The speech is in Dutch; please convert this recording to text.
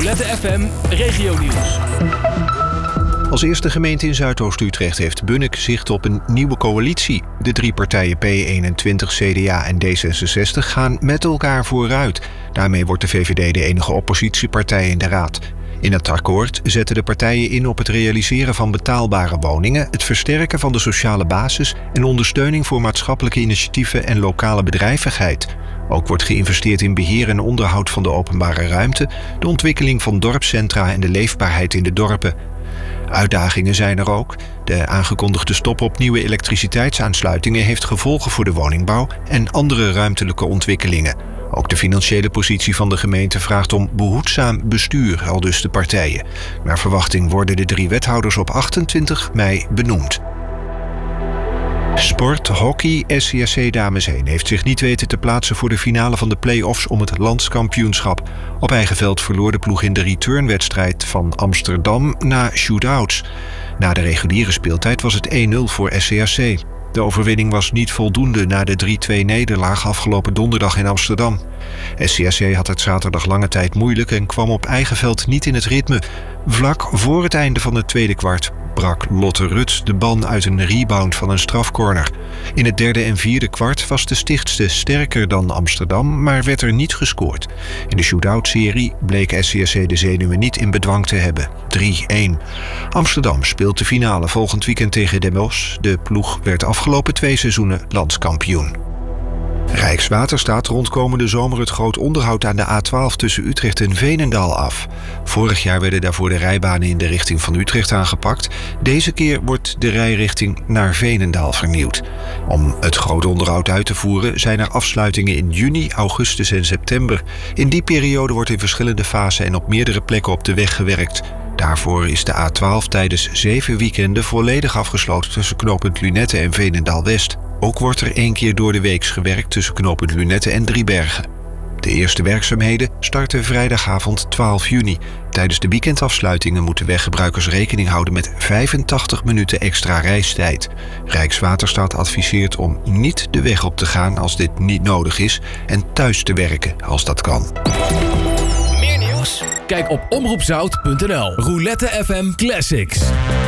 Roulette FM Regionieuws. Als eerste gemeente in Zuidoost-Utrecht heeft Bunnik zicht op een nieuwe coalitie. De 3 partijen P21, CDA en D66 gaan met elkaar vooruit. Daarmee wordt de VVD de enige oppositiepartij in de raad. In het akkoord zetten de partijen in op het realiseren van betaalbare woningen, het versterken van de sociale basis en ondersteuning voor maatschappelijke initiatieven en lokale bedrijvigheid. Ook wordt geïnvesteerd in beheer en onderhoud van de openbare ruimte, de ontwikkeling van dorpscentra en de leefbaarheid in de dorpen. Uitdagingen zijn er ook. De aangekondigde stop op nieuwe elektriciteitsaansluitingen heeft gevolgen voor de woningbouw en andere ruimtelijke ontwikkelingen. Ook de financiële positie van de gemeente vraagt om behoedzaam bestuur, aldus de partijen. Naar verwachting worden de 3 wethouders op 28 mei benoemd. Sport, hockey, SCAC Dames 1 heeft zich niet weten te plaatsen voor de finale van de play-offs om het landskampioenschap. Op eigen veld verloor de ploeg in de returnwedstrijd van Amsterdam na shootouts. Na de reguliere speeltijd was het 1-0 voor SCAC. De overwinning was niet voldoende na de 3-2 nederlaag afgelopen donderdag in Amsterdam. SCAC had het zaterdag lange tijd moeilijk en kwam op eigen veld niet in het ritme. Vlak voor het einde van het tweede kwart brak Lotte Rut de ban uit een rebound van een strafcorner. In het derde en vierde kwart was de Stichtse sterker dan Amsterdam, maar werd er niet gescoord. In de shootout-serie bleek SCAC de zenuwen niet in bedwang te hebben. 3-1. Amsterdam speelt de finale volgend weekend tegen Den Bosch. De ploeg werd afgelopen 2 seizoenen landskampioen. Rijkswaterstaat rond komende zomer het groot onderhoud aan de A12 tussen Utrecht en Veenendaal af. Vorig jaar werden daarvoor de rijbanen in de richting van Utrecht aangepakt. Deze keer wordt de rijrichting naar Veenendaal vernieuwd. Om het groot onderhoud uit te voeren zijn er afsluitingen in juni, augustus en september. In die periode wordt in verschillende fasen en op meerdere plekken op de weg gewerkt. Daarvoor is de A12 tijdens 7 weekenden volledig afgesloten tussen knooppunt Lunette en Veenendaal-West. Ook wordt er 1 keer door de weeks gewerkt tussen knooppunt Lunette en Driebergen. De eerste werkzaamheden starten vrijdagavond 12 juni. Tijdens de weekendafsluitingen moeten weggebruikers rekening houden met 85 minuten extra reistijd. Rijkswaterstaat adviseert om niet de weg op te gaan als dit niet nodig is en thuis te werken als dat kan. Meer nieuws? Kijk op omroepzout.nl. Roulette FM Classics.